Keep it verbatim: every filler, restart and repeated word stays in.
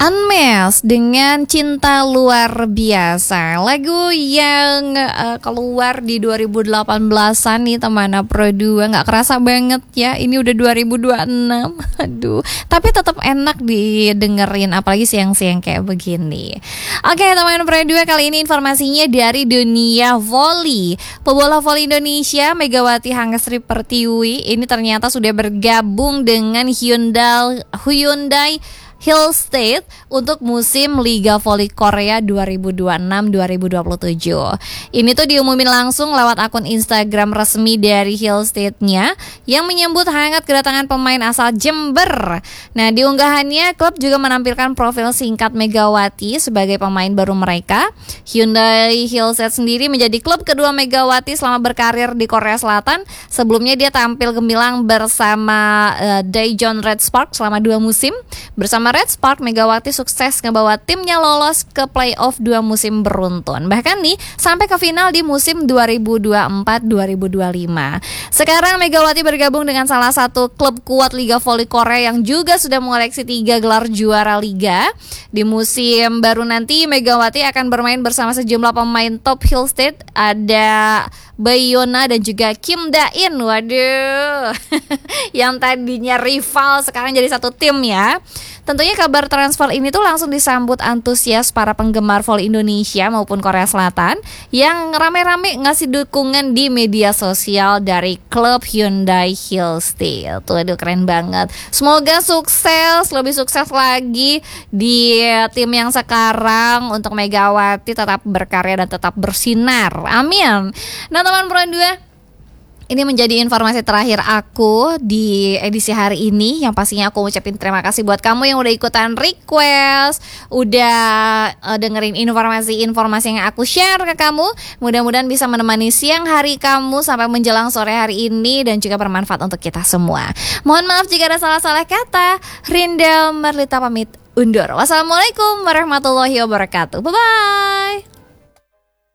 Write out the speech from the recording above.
Unmesh dengan Cinta Luar Biasa, lagu yang uh, keluar di dua ribu delapan belasan nih teman Pro dua. Gak kerasa banget ya, ini udah dua ribu dua puluh enam. Aduh, tapi tetap enak didengerin, apalagi siang-siang kayak begini. Oke teman Pro dua, kali ini informasinya dari dunia voli. Pebola voli Indonesia Megawati Hangestri Pertiwi ini ternyata sudah bergabung dengan Hyundai Hyundai Hill State untuk musim Liga Voli Korea dua ribu dua puluh enam dua ribu dua puluh tujuh. Ini tuh diumumin langsung lewat akun Instagram resmi dari Hill State-nya yang menyambut hangat kedatangan pemain asal Jember. Nah, di unggahannya klub juga menampilkan profil singkat Megawati sebagai pemain baru mereka. Hyundai Hill State sendiri menjadi klub kedua Megawati selama berkarir di Korea Selatan. Sebelumnya dia tampil gemilang bersama uh, Daejeon Red Spark selama dua musim. Bersama Red Spark, Megawati sukses ngebawa timnya lolos ke playoff dua musim beruntun. Bahkan nih, sampai ke final di musim dua ribu dua puluh empat dua ribu dua puluh lima. Sekarang Megawati bergabung dengan salah satu klub kuat Liga Voli Korea yang juga sudah mengoleksi tiga gelar juara Liga. Di musim baru nanti, Megawati akan bermain bersama sejumlah pemain top Hill State. Ada Bayona dan juga Kim Da-in. Waduh, yang tadinya rival sekarang jadi satu tim ya. Tentunya kabar transfer ini tuh langsung disambut antusias para penggemar voli Indonesia maupun Korea Selatan yang rame-rame ngasih dukungan di media sosial dari klub Hyundai Hill State. Tuh, aduh keren banget. Semoga sukses, lebih sukses lagi di tim yang sekarang untuk Megawati tetap berkarya dan tetap bersinar. Amin. Nah teman Pro dua, ini menjadi informasi terakhir aku di edisi hari ini. Yang pastinya aku ucapin terima kasih buat kamu yang udah ikutan request, udah uh, dengerin informasi-informasi yang aku share ke kamu. Mudah-mudahan bisa menemani siang hari kamu sampai menjelang sore hari ini dan juga bermanfaat untuk kita semua. Mohon maaf jika ada salah-salah kata. Rinda Merlita pamit undur. Wassalamualaikum warahmatullahi wabarakatuh. Bye-bye.